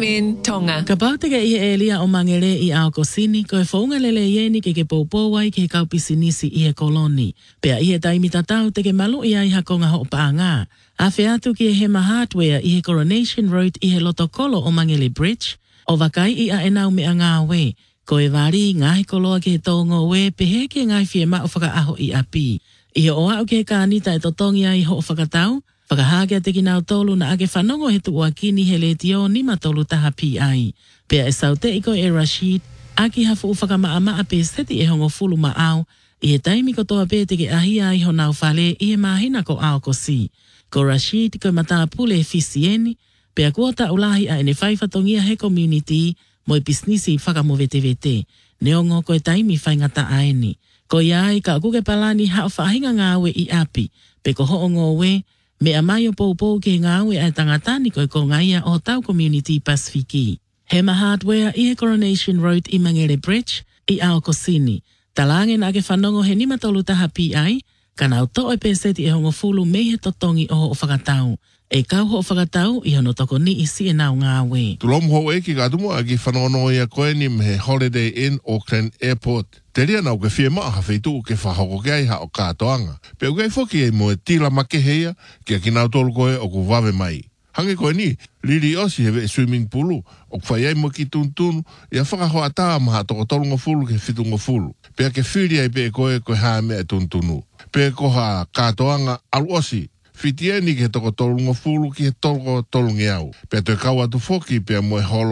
min tonga. Ka pau teke i elia o mangere i Aokosini, ko e whaunga lele ieni ke poupouai ke kau pisinisi i e koloni. Pea i he taimi tatau teke malu i ai hakonga ho paanga. A atu ki e hema hardware i he Coronation Road i he lotokolo o Mangele Bridge, o wakai i a enau me a ngā we. Ko e wari ngahi koloa ke tongo we pehe ke ngai fie ma o whakaaho i api. I he oa o ke kānita e totongi ai ho o whakatau, whakahākia te kinau tolu na ake whanongo he tu kini he le tio ni matolu taha pi ai. Pea e saute iko e Rashid, aki hafu u whakamaa a pe seti e hongo fulu ma au, i he taimi ko toa pe te ke ahia ai ho nau whale i he mahina ko Aokosi. Ko Rashid ko mata pule e fisieni, pea kuota ulahi a ene whaifatongia he community mo i pisnisi whakamovete-vete. Neongo ko e taimi whaingata aeni. Ko iai ka kuke palani hao whahinga ngāwe i api, pe ko hoongo we, me a mai o poupou ke ngāwe ai tangatani ko e ko ngaia o tau community Pasifiki. Hema hardware i he Coronation Road i Mangere Bridge i Aokosini. Talange na ake whanongo he nimatolu taha pi ai, kana o to e peseti e hongo fulu me he totongi o ho whakatau. E kau ho whakatau i hono toko ni i si e nau ngāwe. Tulomu hou e ki gatumo a ki whanono i a koe ni me Holiday Inn Auckland Airport. Te ria nau ke whia maa hawhitu ke whahoko ke ai ha o kātoanga. Pe o kei whoki e mo e tila make heia ki a ki nau tolu koe o ku wawe mai. Hange koe ni, Lili Osi hewe swimming poolu, o kwhai ai mo ki tuntunu, i a whakahoa taa maha toko tolunga fulu ke whitunga fulu. Pe a ke whiri ai pe koe koe haa mea tuntunu. Pe koha kātoanga alu Osi, whiti e ni ke toko tolunga fulu ki he tolunga au. Pe a toi kau atu whoki pe a mo e holo